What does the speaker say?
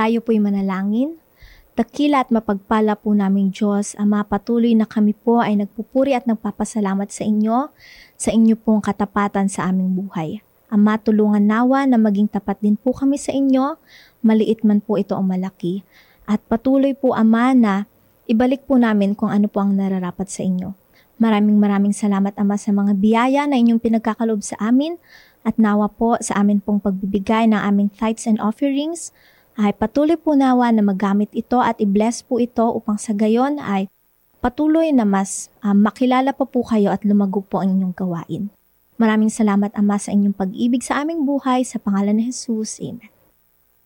Tayo po'y manalangin. Dakila at mapagpala po naming Diyos, Ama, patuloy na kami po ay nagpupuri at nagpapasalamat sa inyo pong katapatan sa aming buhay. Ama, tulungan nawa na maging tapat din po kami sa inyo, maliit man po ito o malaki. At patuloy po, Ama, na ibalik po namin kung ano po ang nararapat sa inyo. Maraming salamat, Ama, sa mga biyaya na inyong pinagkakalob sa amin at nawa po sa amin pong pagbibigay ng aming tithes and offerings ay patuloy po nawa na magamit ito at i-bless po ito upang sa gayon ay patuloy na mas makilala pa po kayo at lumago po ang inyong gawain. Maraming salamat, Ama, sa inyong pag-ibig sa aming buhay sa pangalan ni Jesus. Amen.